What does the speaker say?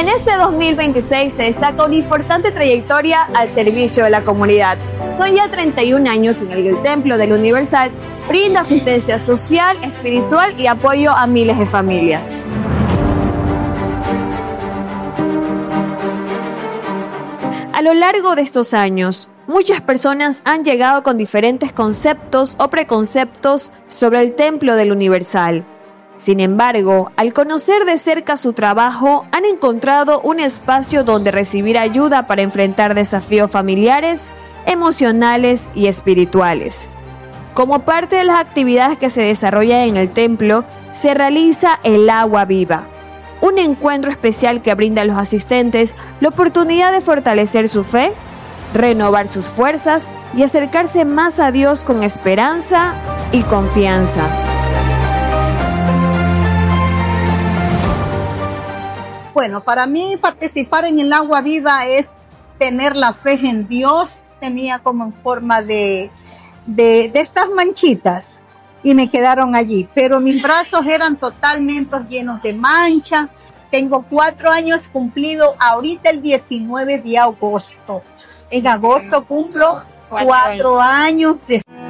En este 2026 se destaca una importante trayectoria al servicio de la comunidad. Son ya 31 años en el que el Templo del Universal brinda asistencia social, espiritual y apoyo a miles de familias. A lo largo de estos años, muchas personas han llegado con diferentes conceptos o preconceptos sobre el Templo del Universal. Sin embargo, al conocer de cerca su trabajo, han encontrado un espacio donde recibir ayuda para enfrentar desafíos familiares, emocionales y espirituales. Como parte de las actividades que se desarrollan en el templo, se realiza el Agua Viva, un encuentro especial que brinda a los asistentes la oportunidad de fortalecer su fe, renovar sus fuerzas y acercarse más a Dios con esperanza y confianza. Bueno, para mí participar en el Agua Viva es tener la fe en Dios. Tenía como en forma de estas manchitas y me quedaron allí, pero mis brazos eran totalmente llenos de mancha. Tengo 4 años cumplido ahorita el 19 de agosto. En agosto cumplo 4 años de